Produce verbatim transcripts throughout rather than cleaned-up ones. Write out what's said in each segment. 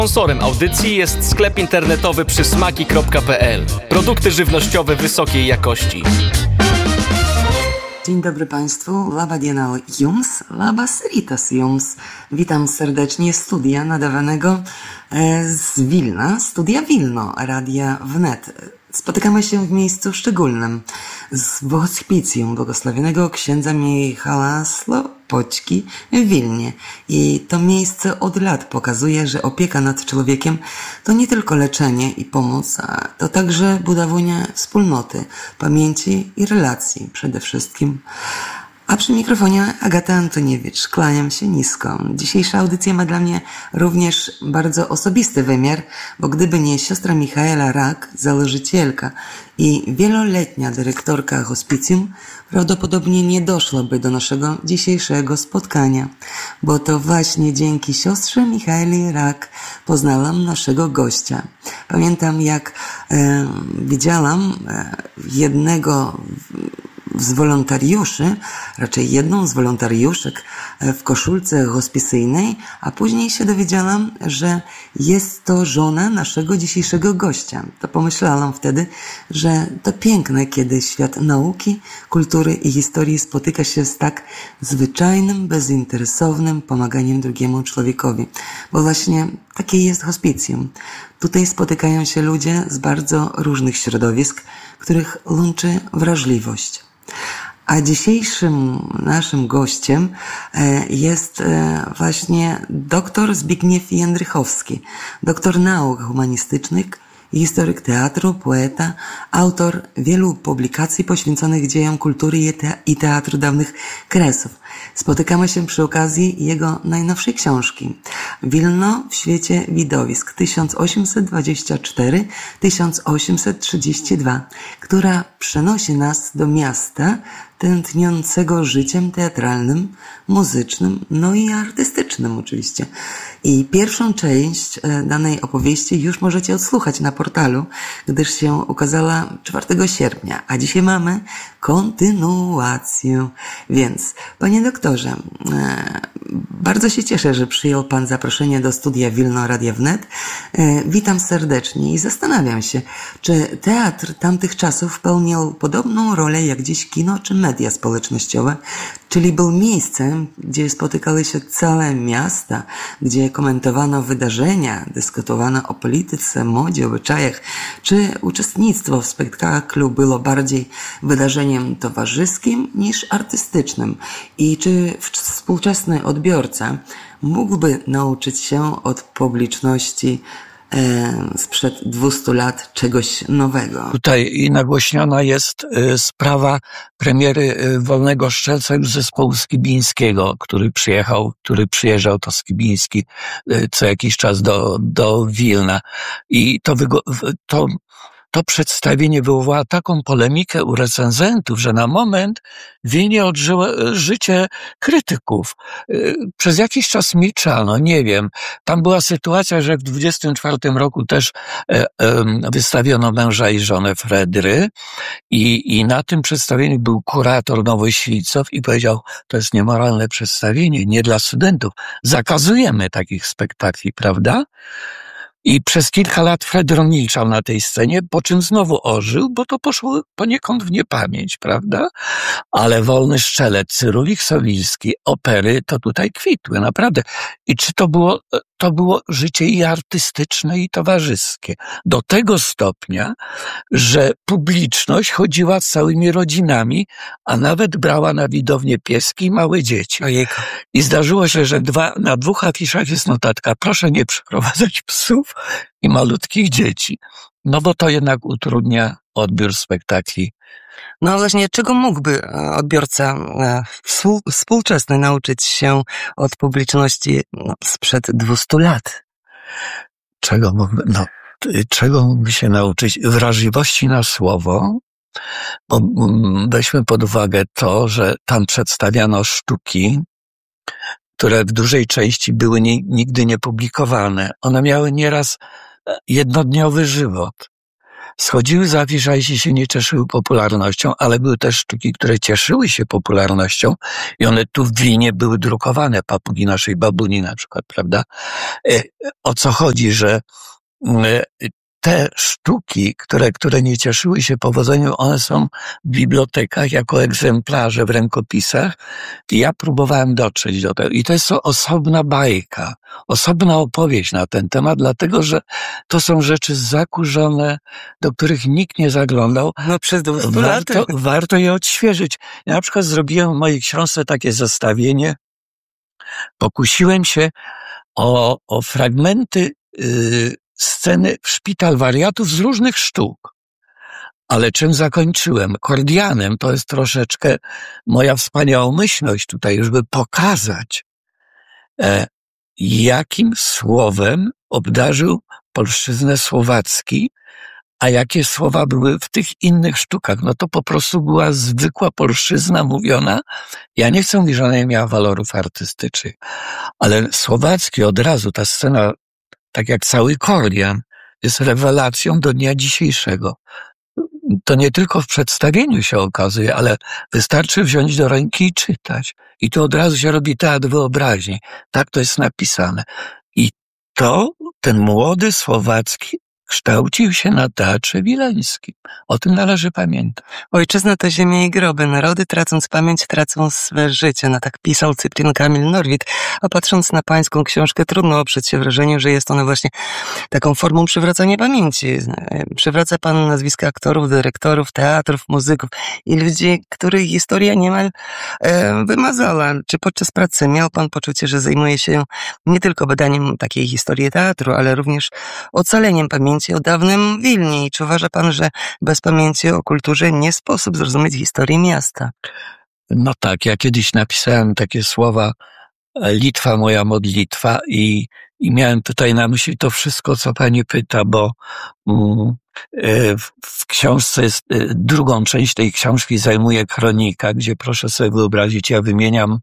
Sponsorem audycji jest sklep internetowy przysmaki kropka pe el. Produkty żywnościowe wysokiej jakości. Dzień dobry Państwu, labadiena jums, labas ritas jums. Witam serdecznie z studia nadawanego z Wilna, studia Wilno, Radia Wnet. Spotykamy się w miejscu szczególnym z hospicjum błogosławionego księdza Michała Slopoćki w Wilnie. I to miejsce od lat pokazuje, że opieka nad człowiekiem to nie tylko leczenie i pomoc, a to także budowanie wspólnoty, pamięci i relacji przede wszystkim. A przy mikrofonie Agata Antoniewicz. Kłaniam się nisko. Dzisiejsza audycja ma dla mnie również bardzo osobisty wymiar, bo gdyby nie siostra Michaela Rak, założycielka i wieloletnia dyrektorka hospicjum, prawdopodobnie nie doszłoby do naszego dzisiejszego spotkania, bo to właśnie dzięki siostrze Michaeli Rak poznałam naszego gościa. Pamiętam, jak e, widziałam e, jednego z wolontariuszy, raczej jedną z wolontariuszek w koszulce hospicyjnej, a później się dowiedziałam, że jest to żona naszego dzisiejszego gościa. To pomyślałam wtedy, że to piękne, kiedy świat nauki, kultury i historii spotyka się z tak zwyczajnym, bezinteresownym pomaganiem drugiemu człowiekowi. Bo właśnie takie jest hospicjum. Tutaj spotykają się ludzie z bardzo różnych środowisk, których łączy wrażliwość. A dzisiejszym naszym gościem jest właśnie dr Zbigniew Jędrychowski, doktor nauk humanistycznych, historyk teatru, poeta, autor wielu publikacji poświęconych dziejom kultury i teatru dawnych Kresów. Spotykamy się przy okazji jego najnowszej książki Wilno w świecie widowisk tysiąc osiemset dwadzieścia cztery do tysiąc osiemset trzydzieści dwa, która przenosi nas do miasta tętniącego życiem teatralnym, muzycznym, no i artystycznym oczywiście. I pierwszą część danej opowieści już możecie odsłuchać na portalu, gdyż się ukazała czwartego sierpnia, a dzisiaj mamy kontynuację. Więc, panie doktorze, bardzo się cieszę, że przyjął pan zaproszenie do studia Wilno Radia Wnet. Witam serdecznie i zastanawiam się, czy teatr tamtych czasów pełnił podobną rolę jak dziś kino czy media społecznościowe, czyli był miejscem, gdzie spotykały się całe miasta, gdzie komentowano wydarzenia, dyskutowano o polityce, modzie, obyczajach, czy uczestnictwo w spektaklu było bardziej wydarzeniem towarzyskim niż artystycznym i czy współczesny odbiorca mógłby nauczyć się od publiczności sprzed dwustu lat czegoś nowego. Tutaj nagłośniona jest sprawa premiery Wolnego Strzelca już zespołu Skibińskiego, który przyjechał, który przyjeżdżał to Skibiński co jakiś czas do, do Wilna. I to, to To przedstawienie wywołało taką polemikę u recenzentów, że na moment w Wilnie odżyło życie krytyków. Przez jakiś czas milczano, nie wiem. Tam była sytuacja, że w dwudziestym czwartym roku też wystawiono Męża i żonę Fredry i, i na tym przedstawieniu był kurator Nowoświcow i powiedział, to jest niemoralne przedstawienie, nie dla studentów. Zakazujemy takich spektakli, prawda? I przez kilka lat Fredro milczał na tej scenie, po czym znowu ożył, bo to poszło poniekąd w niepamięć, prawda? Ale Wolny Strzelec, Cyrulik Sowilski, opery to tutaj kwitły, naprawdę. I czy to było, to było życie i artystyczne, i towarzyskie. Do tego stopnia, że publiczność chodziła z całymi rodzinami, a nawet brała na widownię pieski i małe dzieci. Ojejku. I zdarzyło się, że dwa, na dwóch afiszach jest notatka, proszę nie przyprowadzać psów i malutkich dzieci. No bo to jednak utrudnia odbiór spektakli. No właśnie, czego mógłby odbiorca współczesny nauczyć się od publiczności sprzed dwustu lat? Czego mógłby, no, czego mógłby się nauczyć? Wrażliwości na słowo. Bo weźmy pod uwagę to, że tam przedstawiano sztuki, które w dużej części były nie, nigdy nie publikowane. One miały nieraz jednodniowy żywot. Schodziły z afisz, a jeśli się nie cieszyły popularnością, ale były też sztuki, które cieszyły się popularnością i one tu w Wilnie były drukowane, Papugi naszej babuni na przykład, prawda? O co chodzi, że te sztuki, które, które nie cieszyły się powodzeniem, one są w bibliotekach jako egzemplarze w rękopisach i ja próbowałem dotrzeć do tego. I to jest osobna bajka, osobna opowieść na ten temat, dlatego że to są rzeczy zakurzone, do których nikt nie zaglądał. No przez dwieście lat. Warto, warto je odświeżyć. Ja na przykład zrobiłem w mojej książce takie zestawienie. Pokusiłem się o, o fragmenty yy, sceny w Szpital Wariatów z różnych sztuk. Ale czym zakończyłem? Kordianem, to jest troszeczkę moja wspaniałomyślność tutaj, już by pokazać, e, jakim słowem obdarzył polszczyznę Słowacki, a jakie słowa były w tych innych sztukach. No to po prostu była zwykła polszczyzna mówiona. Ja nie chcę mówić, że ona nie miała walorów artystycznych, ale Słowacki od razu, ta scena, tak jak cały Kordian, jest rewelacją do dnia dzisiejszego. To nie tylko w przedstawieniu się okazuje, ale wystarczy wziąć do ręki i czytać. I tu od razu się robi teatr wyobraźni. Tak to jest napisane. I to ten młody Słowacki kształcił się na Teatrze Wileńskim. O tym należy pamiętać. Ojczyzna to ziemia i groby. Narody, tracąc pamięć, tracą swe życie. No tak pisał Cyprian Kamil Norwid. A patrząc na pańską książkę, trudno oprzeć się wrażeniu, że jest ona właśnie taką formą przywracania pamięci. Przywraca pan nazwiska aktorów, dyrektorów, teatrów, muzyków i ludzi, których historia niemal e, wymazała. Czy podczas pracy miał pan poczucie, że zajmuje się nie tylko badaniem takiej historii teatru, ale również ocaleniem pamięci o dawnym Wilnie? I czy uważa pan, że bez pamięci o kulturze nie sposób zrozumieć historii miasta? No tak, ja kiedyś napisałem takie słowa Litwa moja modlitwa i, i miałem tutaj na myśli to wszystko, co pani pyta, bo mm, w, w książce jest, drugą część tej książki zajmuje kronika, gdzie proszę sobie wyobrazić, ja wymieniam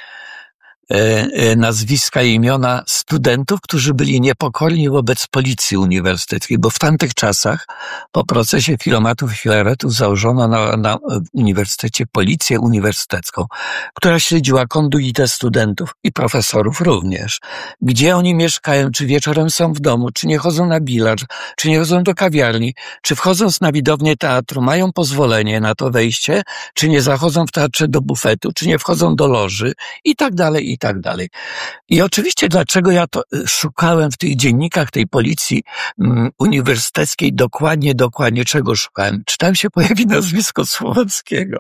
nazwiska i imiona studentów, którzy byli niepokorni wobec policji uniwersyteckiej, bo w tamtych czasach po procesie filomatów i filaretów założono na, na uniwersytecie policję uniwersytecką, która śledziła konduitę studentów i profesorów również. Gdzie oni mieszkają, czy wieczorem są w domu, czy nie chodzą na bilarz, czy nie chodzą do kawiarni, czy wchodząc na widownię teatru mają pozwolenie na to wejście, czy nie zachodzą w teatrze do bufetu, czy nie wchodzą do loży i tak dalej, i tak dalej. I oczywiście dlaczego ja to szukałem w tych dziennikach tej policji um, uniwersyteckiej dokładnie, dokładnie czego szukałem? Czy tam się pojawi nazwisko Słowackiego?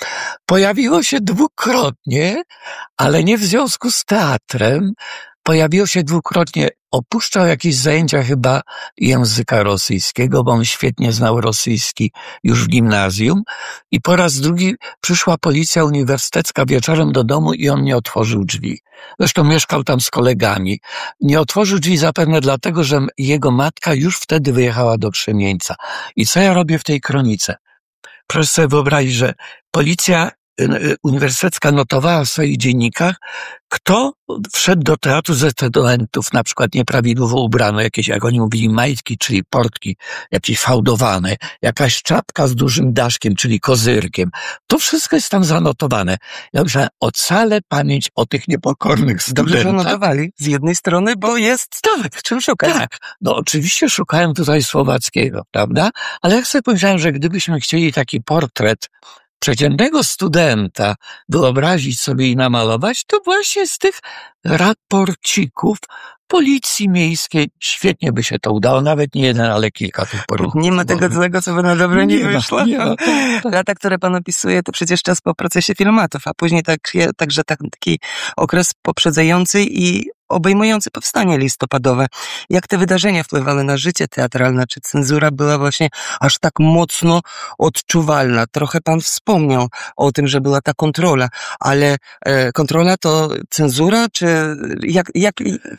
Pojawiło się dwukrotnie, ale nie w związku z teatrem. Pojawiło się dwukrotnie, opuszczał jakieś zajęcia chyba języka rosyjskiego, bo on świetnie znał rosyjski już w gimnazjum i po raz drugi przyszła policja uniwersytecka wieczorem do domu i on nie otworzył drzwi. Zresztą mieszkał tam z kolegami. Nie otworzył drzwi zapewne dlatego, że jego matka już wtedy wyjechała do Przemieńca. I co ja robię w tej kronice? Proszę sobie wyobrazić, że policja uniwersytecka notowała w swoich dziennikach, kto wszedł do teatru ze studentów, na przykład nieprawidłowo ubrano, jakieś, jak oni mówili, majtki, czyli portki, jakieś fałdowane, jakaś czapka z dużym daszkiem, czyli kozyrkiem. To wszystko jest tam zanotowane. Ja myślałem, ocalę pamięć o tych niepokornych studentach. Dobrze, że notowali z jednej strony, bo jest tak, czym szukać. Tak, no oczywiście szukałem tutaj Słowackiego, prawda? Ale jak sobie powiedziałem, że gdybyśmy chcieli taki portret przeciętnego studenta wyobrazić sobie i namalować, to właśnie z tych raporcików Policji Miejskiej świetnie by się to udało, nawet nie jeden, ale kilka tych porów. Nie ma tego złego, co by na dobre nie, nie wyszło. Nie ma, tak, tak. Lata, które pan opisuje, to przecież czas po procesie filmatów, a później tak, także taki okres poprzedzający i obejmujący powstanie listopadowe. Jak te wydarzenia wpływały na życie teatralne? Czy cenzura była właśnie aż tak mocno odczuwalna? Trochę pan wspomniał o tym, że była ta kontrola, ale e, kontrola to cenzura, czy jak, jak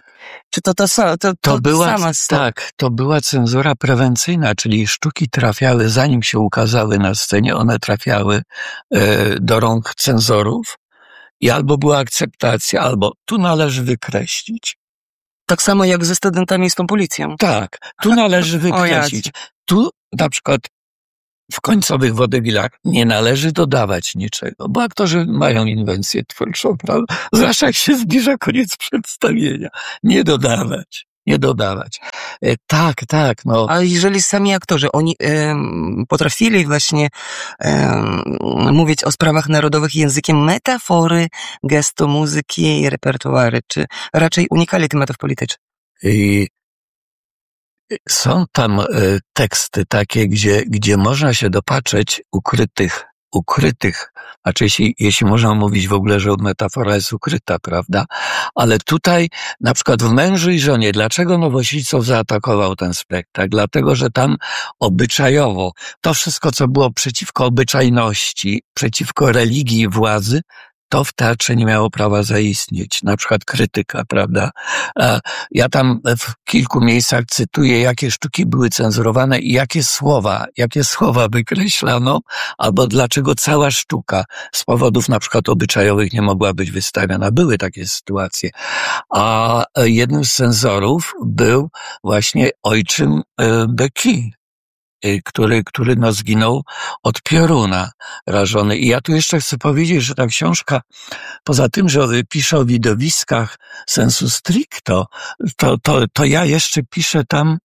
czy to to, to, to, to była, sama tak, to była cenzura prewencyjna, czyli sztuki trafiały, zanim się ukazały na scenie, one trafiały e, do rąk cenzorów i albo była akceptacja, albo tu należy wykreślić. Tak samo jak ze studentami i z tą policją. Tak, tu należy wykreślić. jacie. Tu na przykład w końcowych wodewilach nie należy dodawać niczego, bo aktorzy mają inwencję twórczą, prawda? Zwłaszcza jak się zbliża koniec przedstawienia. Nie dodawać, nie dodawać. E, tak, tak, no. A jeżeli sami aktorzy, oni em, potrafili właśnie em, mówić o sprawach narodowych językiem metafory, gestu, muzyki, repertuary, czy raczej unikali tematów politycznych? I są tam e, teksty takie, gdzie, gdzie można się dopatrzeć ukrytych, ukrytych, znaczy jeśli, jeśli można mówić w ogóle, że metafora jest ukryta, prawda? Ale tutaj, na przykład w Mężu i żonie, dlaczego Nowosilicow zaatakował ten spektakl? Dlatego, że tam obyczajowo to wszystko, co było przeciwko obyczajności, przeciwko religii i władzy, to w teatrze nie miało prawa zaistnieć. Na przykład krytyka, prawda? Ja tam w kilku miejscach cytuję, jakie sztuki były cenzurowane i jakie słowa, jakie słowa wykreślano, albo dlaczego cała sztuka z powodów na przykład obyczajowych nie mogła być wystawiona. Były takie sytuacje. A jednym z cenzorów był właśnie ojczym Becky, który, który no zginął od pioruna rażony. I ja tu jeszcze chcę powiedzieć, że ta książka, poza tym, że pisze o widowiskach sensu stricto, to, to, to ja jeszcze piszę tam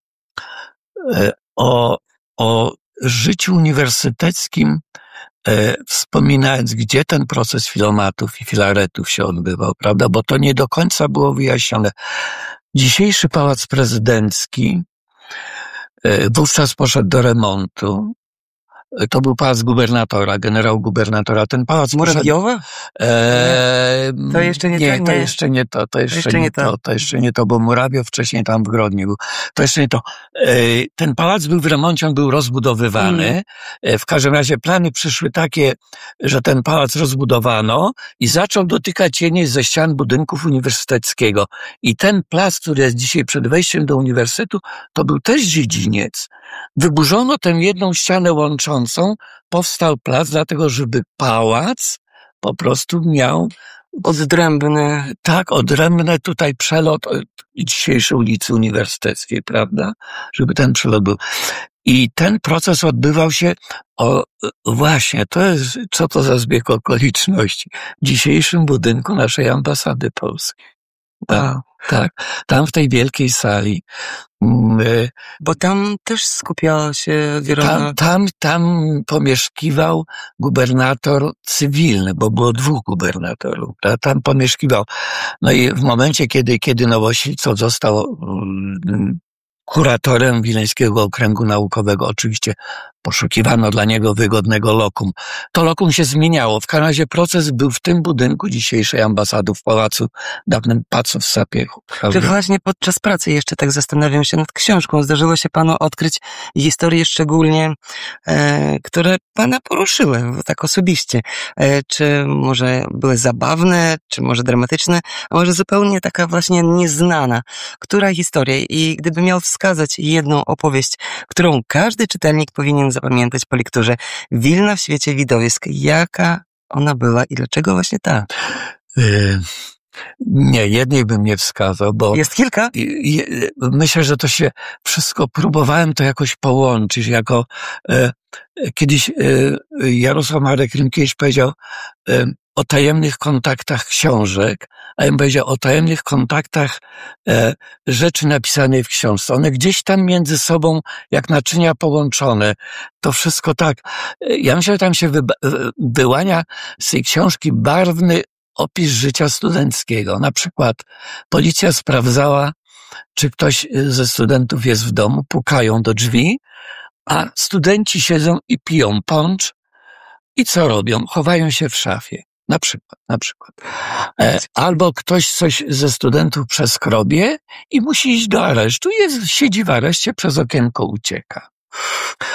o, o życiu uniwersyteckim, wspominając, gdzie ten proces filomatów i filaretów się odbywał, prawda? Bo to nie do końca było wyjaśnione. Dzisiejszy Pałac Prezydencki wówczas poszedł do remontu. To był pałac gubernatora, generał gubernatora. Ten pałac Murawiowa? E, to jeszcze nie, nie to, to nie. jeszcze nie to, to jeszcze, jeszcze nie nie to. to, to jeszcze nie to, bo Murawiow wcześniej tam w Grodnie był. To jeszcze nie to. E, ten pałac był w remoncie, on był rozbudowywany. Mm. W każdym razie plany przyszły takie, że ten pałac rozbudowano i zaczął dotykać cienie ze ścian budynków uniwersyteckiego. I ten plac, który jest dzisiaj przed wejściem do uniwersytetu, to był też dziedziniec. Wyburzono tę jedną ścianę łączącą, powstał plac, dlatego żeby pałac po prostu miał odrębny, tak, odrębny tutaj przelot dzisiejszej ulicy Uniwersyteckiej, prawda? Żeby ten przelot był. I ten proces odbywał się o, właśnie, to jest, co to za zbieg okoliczności, w dzisiejszym budynku naszej ambasady polskiej. Tak, tak, tam w tej wielkiej sali. Bo tam też skupiała się wiele... Tam, tam, tam pomieszkiwał gubernator cywilny, bo było dwóch gubernatorów. Tam pomieszkiwał. No i w momencie, kiedy, kiedy Nowosilicow został kuratorem Wileńskiego Okręgu Naukowego, oczywiście poszukiwano dla niego wygodnego lokum. To lokum się zmieniało. W każdym razie proces był w tym budynku dzisiejszej ambasady w pałacu, dawnym Pacu w Sapiechu. Czy właśnie podczas pracy jeszcze tak zastanawiam się nad książką. Zdarzyło się panu odkryć historie szczególnie, e, które pana poruszyły tak osobiście. E, czy może były zabawne, czy może dramatyczne, a może zupełnie taka właśnie nieznana. Która historia? I gdyby miał wskazać jedną opowieść, którą każdy czytelnik powinien zapamiętać po lekturze Wilna w świecie widowisk, jaka ona była i dlaczego właśnie ta? Yy, nie, jednej bym nie wskazał, bo... Jest kilka? I, i, myślę, że to się wszystko, próbowałem to jakoś połączyć, jako... E, kiedyś e, Jarosław Marek Rynkiewicz powiedział e, o tajemnych kontaktach książek, a ja bym powiedział o tajemnych kontaktach e, rzeczy napisanej w książce. One gdzieś tam między sobą, jak naczynia połączone. To wszystko tak. E, ja myślę, że tam się wyba, wyłania z tej książki barwny opis życia studenckiego. Na przykład policja sprawdzała, czy ktoś ze studentów jest w domu, pukają do drzwi, a studenci siedzą i piją poncz i co robią? Chowają się w szafie. Na przykład, na przykład. E, albo ktoś coś ze studentów przeskrobie i musi iść do aresztu. Jest, siedzi w areszcie, przez okienko ucieka.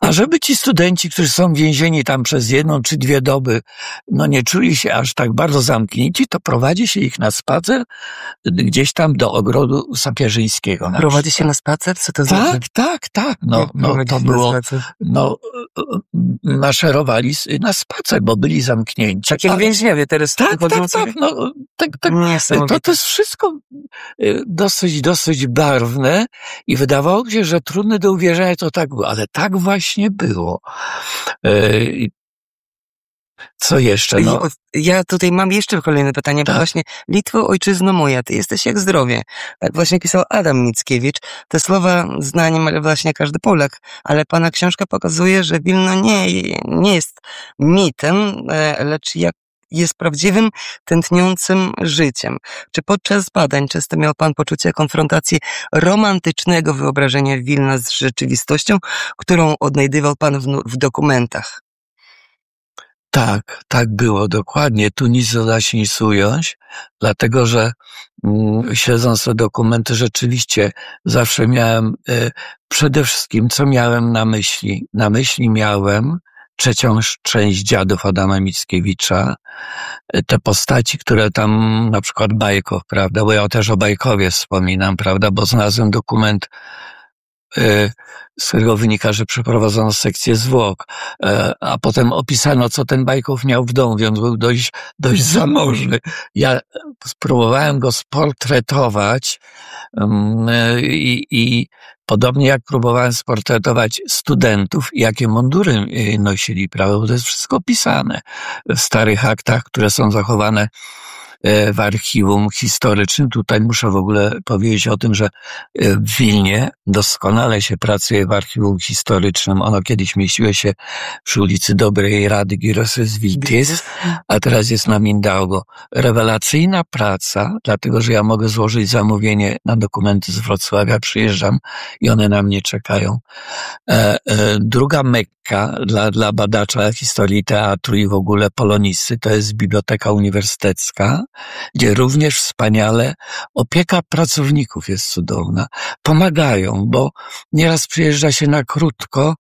A żeby ci studenci, którzy są więzieni tam przez jedną czy dwie doby, no nie czuli się aż tak bardzo zamknięci, to prowadzi się ich na spacer gdzieś tam do ogrodu sapieżyńskiego. Prowadzi się na spacer? Co to znaczy? Tak, tak, tak. No, no to było, no, maszerowali na spacer, bo byli zamknięci. Tak jak więźniowie teraz. Tak, tak, tak, no, tak, tak. To, to jest wszystko dosyć, dosyć barwne i wydawało się, że trudne do uwierzenia to tak było, ale tak właśnie było. Co jeszcze? No. Ja tutaj mam jeszcze kolejne pytanie, tak. bo właśnie Litwo, ojczyzno moja, ty jesteś jak zdrowie. Tak właśnie pisał Adam Mickiewicz. Te słowa zna niemal właśnie każdy Polak, ale pana książka pokazuje, że Wilno nie, nie jest mitem, lecz jak jest prawdziwym, tętniącym życiem. Czy podczas badań często miał pan poczucie konfrontacji romantycznego wyobrażenia Wilna z rzeczywistością, którą odnajdywał pan w, w dokumentach? Tak, tak było, dokładnie. Tu nic dodać, nic ująć, dlatego że mm, śledząc te dokumenty rzeczywiście zawsze miałem, y, przede wszystkim co miałem na myśli? Na myśli miałem trzecią część Dziadów Adama Mickiewicza, y, te postaci, które tam, na przykład Bajkow, prawda, bo ja też o Bajkowie wspominam, prawda, bo znalazłem dokument, z którego wynika, że przeprowadzono sekcję zwłok, a potem opisano, co ten Bajkow miał w domu, więc był dość, dość zamożny. Ja spróbowałem go sportretować i, i podobnie jak próbowałem sportretować studentów, jakie mundury nosili, prawda, bo to jest wszystko opisane w starych aktach, które są zachowane w archiwum historycznym. Tutaj muszę w ogóle powiedzieć o tym, że w Wilnie doskonale się pracuje w archiwum historycznym. Ono kiedyś mieściło się przy ulicy Dobrej Rady Giroses Viltis, a teraz jest na Mindaugo. Rewelacyjna praca, dlatego że ja mogę złożyć zamówienie na dokumenty z Wrocławia, przyjeżdżam i one na mnie czekają. E, e, druga Mekka dla, dla badacza historii teatru i w ogóle polonisty to jest Biblioteka Uniwersytecka, gdzie również wspaniale opieka pracowników jest cudowna. Pomagają, bo nieraz przyjeżdża się na krótko.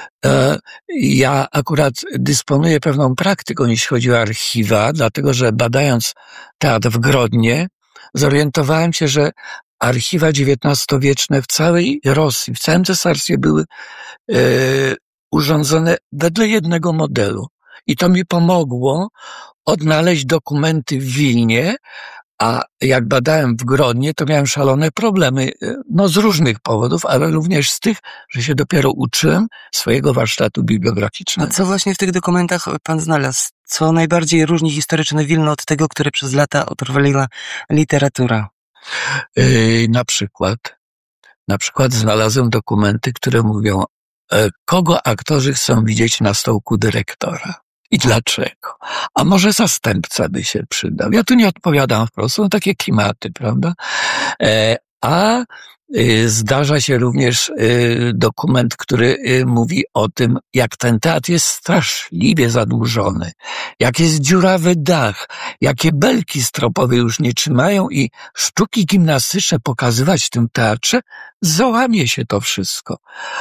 Ja akurat dysponuję pewną praktyką, jeśli chodzi o archiwa, dlatego że badając teatr w Grodnie, zorientowałem się, że archiwa dziewiętnastowieczne w całej Rosji, w całym cesarstwie były e, urządzone wedle jednego modelu. I to mi pomogło odnaleźć dokumenty w Wilnie, a jak badałem w Grodnie, to miałem szalone problemy, no z różnych powodów, ale również z tych, że się dopiero uczyłem swojego warsztatu bibliograficznego. A co właśnie w tych dokumentach pan znalazł? Co najbardziej różni historyczne Wilno od tego, które przez lata utrwaliła literatura? Yy, na przykład, na przykład znalazłem dokumenty, które mówią, e, kogo aktorzy chcą widzieć na stołku dyrektora. I dlaczego? A może zastępca by się przydał? Ja tu nie odpowiadam wprost, są takie klimaty, prawda? E, a y, zdarza się również y, dokument, który y, mówi o tym, jak ten teatr jest straszliwie zadłużony, jak jest dziurawy dach, jakie belki stropowe już nie trzymają i sztuki gimnastyczne pokazywać w tym teatrze, załamie się to wszystko.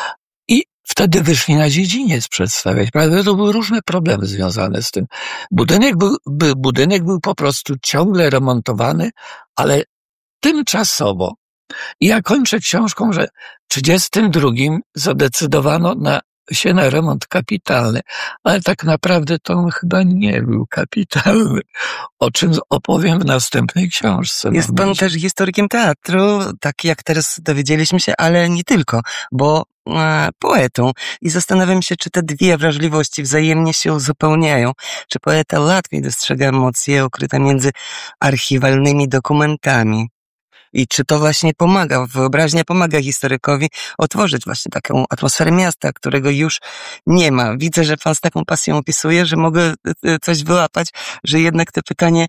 I wtedy wyszli na dziedziniec przedstawiać, prawda? To były różne problemy związane z tym. Budynek był, by, budynek był po prostu ciągle remontowany, ale tymczasowo. I ja kończę książką, że w trzydziestym drugim zadecydowano na się na remont kapitalny, ale tak naprawdę to on chyba nie był kapitalny, o czym opowiem w następnej książce. Jest pan też historykiem teatru, tak jak teraz dowiedzieliśmy się, ale nie tylko, bo e, poetą. I zastanawiam się, czy te dwie wrażliwości wzajemnie się uzupełniają. Czy poeta łatwiej dostrzega emocje ukryte między archiwalnymi dokumentami? I czy to właśnie pomaga, wyobraźnia pomaga historykowi otworzyć właśnie taką atmosferę miasta, którego już nie ma. Widzę, że pan z taką pasją opisuje, że mogę coś wyłapać, że jednak to pytanie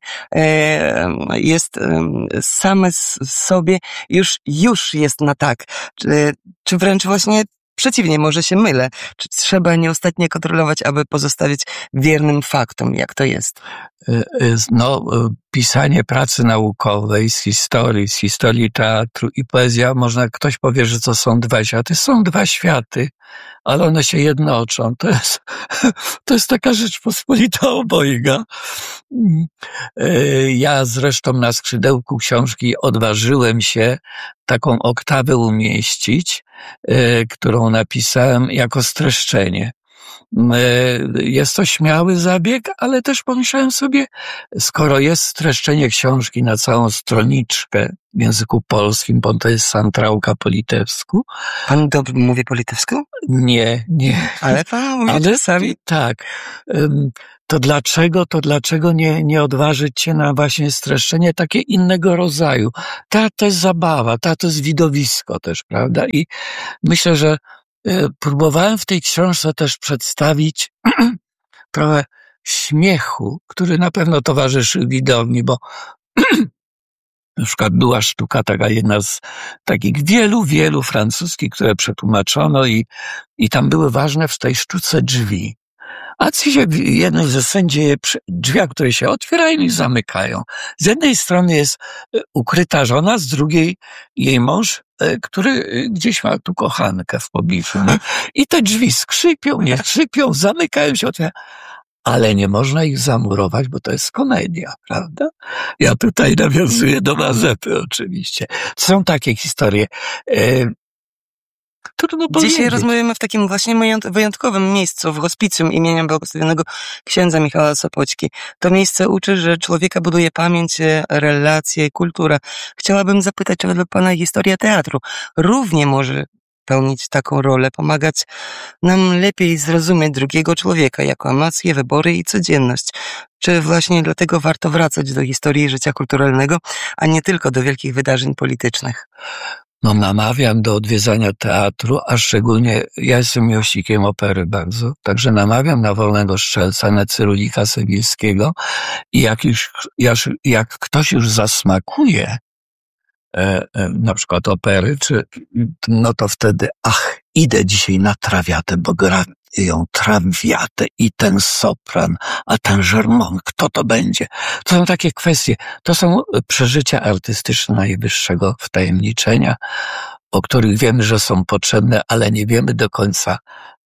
e, jest e, same z sobie już, już jest na tak. Czy, czy wręcz właśnie przeciwnie, może się mylę. Czy trzeba nieustannie kontrolować, aby pozostawić wiernym faktom, jak to jest? No, pisanie pracy naukowej z historii, z historii teatru i poezja, można, ktoś powie, że to są dwa światy. Są dwa światy, ale one się jednoczą. To jest, to jest taka rzeczpospolita obojga. Ja zresztą na skrzydełku książki odważyłem się taką oktawę umieścić, którą napisałem jako streszczenie. Jest to śmiały zabieg, ale też pomyślałem sobie, skoro jest streszczenie książki na całą stroniczkę w języku polskim, bo to jest santrałka po litewsku. Pan dobrze mówi po litewsku? Nie, nie. Ale pan mówi ale czasami? Tak. To dlaczego, to dlaczego nie, nie odważyć się na właśnie streszczenie takie innego rodzaju? Ta to jest zabawa, ta to jest widowisko też, prawda? I myślę, że próbowałem w tej książce też przedstawić trochę śmiechu, który na pewno towarzyszy widowni, bo na przykład była sztuka taka, jedna z takich wielu, wielu francuskich, które przetłumaczono i, i tam były ważne w tej sztuce drzwi. A ci się jednej ze scen dzieje przy drzwiach, które się otwierają i zamykają. Z jednej strony jest ukryta żona, z drugiej jej mąż, który gdzieś ma tu kochankę w pobliżu. Nie? I te drzwi skrzypią, nie skrzypią, zamykają się, otwierają. Ale nie można ich zamurować, bo to jest komedia, prawda? Ja tutaj nawiązuję do Mazepy oczywiście. Są takie historie. E, Trudno Dzisiaj powiedzieć. rozmawiamy w takim właśnie wyjątkowym miejscu, w hospicjum imienia błogosławionego księdza Michała Sopoćki. To miejsce uczy, że człowieka buduje pamięć, relacje, kultura. Chciałabym zapytać, czy według pana historia teatru równie może pełnić taką rolę, pomagać nam lepiej zrozumieć drugiego człowieka, jako emocje, wybory i codzienność. Czy właśnie dlatego warto wracać do historii życia kulturalnego, a nie tylko do wielkich wydarzeń politycznych? No, namawiam do odwiedzania teatru, a szczególnie ja jestem miłośnikiem opery bardzo, także namawiam na Wolnego Strzelca, na Cyrulika Sewilskiego i jak już, jak, jak ktoś już zasmakuje e, e, na przykład opery, czy, no to wtedy, ach, idę dzisiaj na trawiatę, bo gra ją trawiatę i ten sopran, a ten żermon, kto to będzie? To są takie kwestie, to są przeżycia artystyczne najwyższego wtajemniczenia, o których wiemy, że są potrzebne, ale nie wiemy do końca,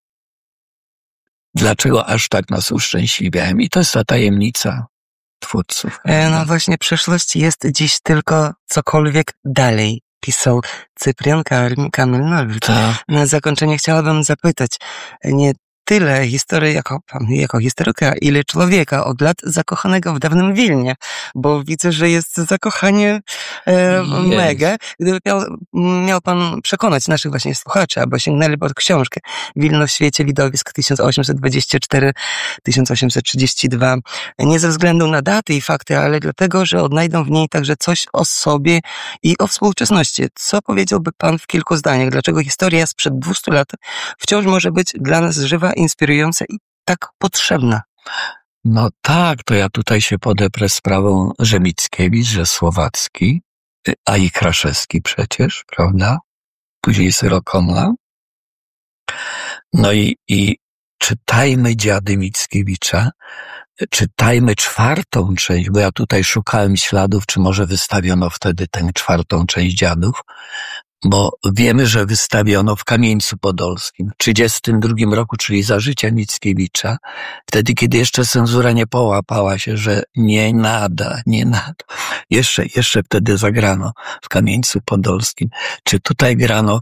dlaczego aż tak nas uszczęśliwiają. I to jest ta tajemnica twórców. E, no właśnie, przyszłość jest dziś tylko cokolwiek dalej, pisał Cyprian Kamil-Norwid. Tak. Na zakończenie chciałabym zapytać, nie tyle historii jako, jako historyka, ile człowieka od lat zakochanego w dawnym Wilnie, bo widzę, że jest zakochanie e, mega. Gdyby miał, miał pan przekonać naszych właśnie słuchaczy, aby sięgnęli pod książkę Wilno w świecie widowisk tysiąc osiemset dwadzieścia cztery do tysiąc osiemset trzydzieści dwa, nie ze względu na daty i fakty, ale dlatego, że odnajdą w niej także coś o sobie i o współczesności. Co powiedziałby pan w kilku zdaniach? Dlaczego historia sprzed dwustu lat wciąż może być dla nas żywa, inspirująca i tak potrzebna? No tak, to ja tutaj się podeprę sprawą, że Mickiewicz, że Słowacki, a i Kraszewski przecież, prawda? Później Syrokomla. No i, i czytajmy Dziady Mickiewicza, czytajmy czwartą część, bo ja tutaj szukałem śladów, czy może wystawiono wtedy tę czwartą część Dziadów, bo wiemy, że wystawiono w Kamieńcu Podolskim w trzydziestym drugim roku, czyli za życia Mickiewicza, wtedy, kiedy jeszcze cenzura nie połapała się, że nie nada, nie nada. Jeszcze, jeszcze wtedy zagrano w Kamieńcu Podolskim. Czy tutaj grano?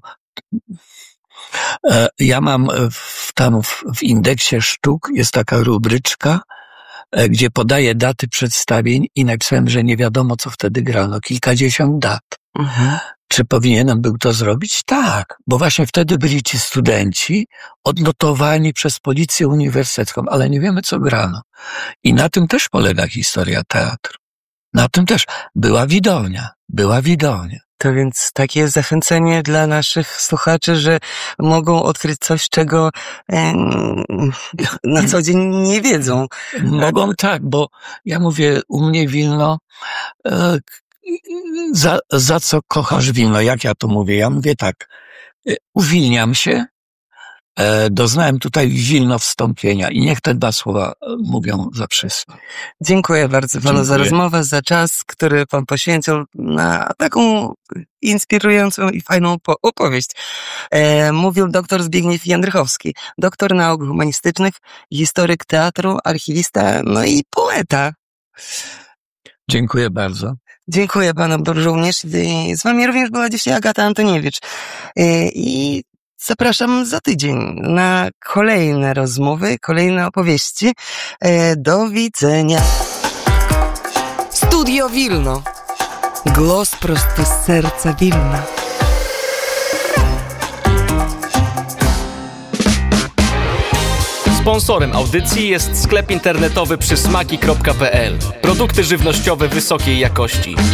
Ja mam w, tam w, w indeksie sztuk jest taka rubryczka, gdzie podaję daty przedstawień i napisałem, że nie wiadomo, co wtedy grano. Kilkadziesiąt dat. Mhm. Czy powinienem był to zrobić? Tak, bo właśnie wtedy byli ci studenci odnotowani przez policję uniwersytecką, ale nie wiemy, co grano. I na tym też polega historia teatru. Na tym też była widownia, była widownia. To więc takie zachęcenie dla naszych słuchaczy, że mogą odkryć coś, czego e, na co dzień nie wiedzą. Mogą tak, bo ja mówię, u mnie Wilno, e, za, za co kochasz Wilno? Jak ja to mówię? Ja mówię tak, uwilniam się, e, doznałem tutaj w Wilno wstąpienia i niech te dwa słowa mówią za wszystko. Dziękuję bardzo panu Dziękuję. za rozmowę, za czas, który pan poświęcił na taką inspirującą i fajną po- opowieść. E, mówił dr Zbigniew Jędrychowski, doktor nauk humanistycznych, historyk teatru, archiwista, no i poeta. Dziękuję bardzo. Dziękuję panu również. I z wami również była dzisiaj Agata Antoniewicz. E, I zapraszam za tydzień na kolejne rozmowy, kolejne opowieści. E, do widzenia. Studio Wilno. Głos prosto z serca Wilna. Sponsorem audycji jest sklep internetowy przysmaki kropka pe el. Produkty żywnościowe wysokiej jakości.